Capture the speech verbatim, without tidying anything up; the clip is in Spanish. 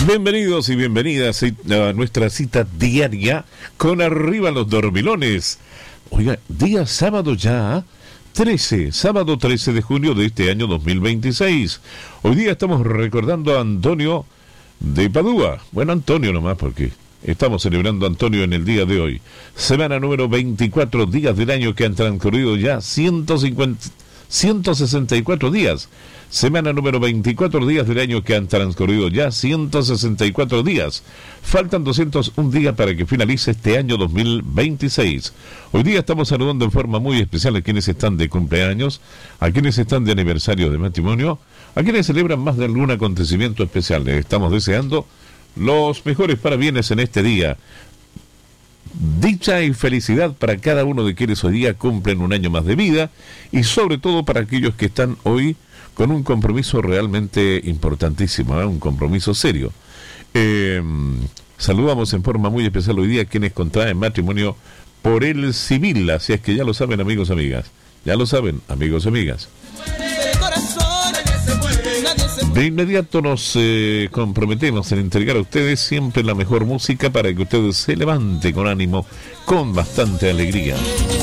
Bienvenidos y bienvenidas a nuestra cita diaria con Arriba los Dormilones. Oiga, día sábado ya, trece, sábado trece de junio de este año dos mil veintiséis. Hoy día estamos recordando a Antonio de Padua. Bueno, Antonio nomás, porque estamos celebrando a Antonio en el día de hoy. Semana número veinticuatro, días del año que han transcurrido ya ciento cincuenta, ciento sesenta y cuatro días. Semana número veinticuatro, días del año que han transcurrido ya ciento sesenta y cuatro días. Faltan doscientos un días para que finalice este año dos mil veintiséis. Hoy día estamos saludando en forma muy especial a quienes están de cumpleaños, a quienes están de aniversario de matrimonio, a quienes celebran más de algún acontecimiento especial. Les estamos deseando los mejores parabienes en este día. Dicha y felicidad para cada uno de quienes hoy día cumplen un año más de vida, y sobre todo para aquellos que están hoy con un compromiso realmente importantísimo, ¿eh? Un compromiso serio. Eh, saludamos en forma muy especial hoy día a quienes contraen matrimonio por el civil, así es que ya lo saben, amigos y amigas, ya lo saben, amigos y amigas. De inmediato nos eh, comprometemos en entregar a ustedes siempre la mejor música para que ustedes se levanten con ánimo, con bastante alegría.